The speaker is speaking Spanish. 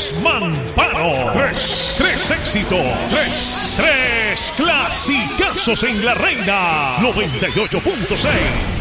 Tres Mamparo. Tres éxitos. Tres clasicazos en la Reina 98.6.